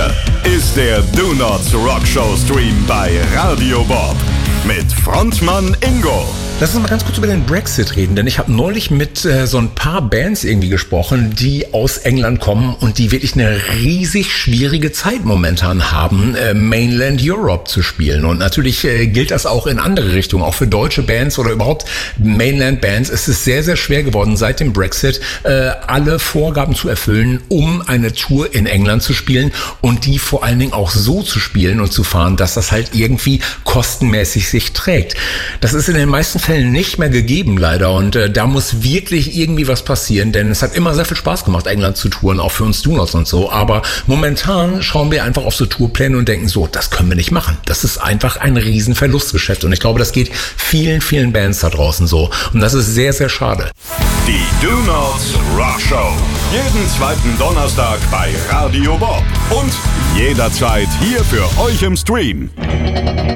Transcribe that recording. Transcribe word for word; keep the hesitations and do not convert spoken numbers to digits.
Hier ist der Do Nots Rock Show Stream bei Radio Bob mit Frontmann Ingo. Lass uns mal ganz kurz über den Brexit reden, denn ich habe neulich mit äh, so ein paar Bands irgendwie gesprochen, die aus England kommen und die wirklich eine riesig schwierige Zeit momentan haben, äh, Mainland Europe zu spielen. Und natürlich äh, gilt das auch in andere Richtungen, auch für deutsche Bands oder überhaupt Mainland Bands. Es ist sehr, sehr schwer geworden, seit dem Brexit äh, alle Vorgaben zu erfüllen, um eine Tour in England zu spielen und die vor allen Dingen auch so zu spielen und zu fahren, dass das halt irgendwie kostenmäßig sich trägt. Das ist in den meisten Fällen nicht mehr gegeben, leider. Und äh, da muss wirklich irgendwie was passieren, denn es hat immer sehr viel Spaß gemacht, England zu touren, auch für uns Do Nots und so. Aber momentan schauen wir einfach auf so Tourpläne und denken so, das können wir nicht machen. Das ist einfach ein riesen Verlustgeschäft. Und ich glaube, das geht vielen, vielen Bands da draußen so. Und das ist sehr, sehr schade. Die Do Nots Rock Show. Jeden zweiten Donnerstag bei Radio Bob. Und jederzeit hier für euch im Stream.